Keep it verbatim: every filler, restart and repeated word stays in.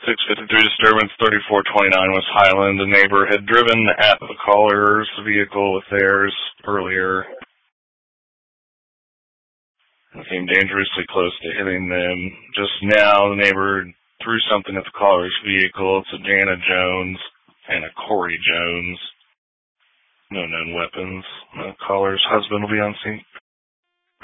six fifty-three disturbance, thirty-four twenty-nine West Highland. A neighbor had driven at the caller's vehicle with theirs earlier and came dangerously close to hitting them. Just now, the neighbor threw something at the caller's vehicle. It's a Jana Jones and a Corey Jones. No known weapons. The caller's husband will be on scene.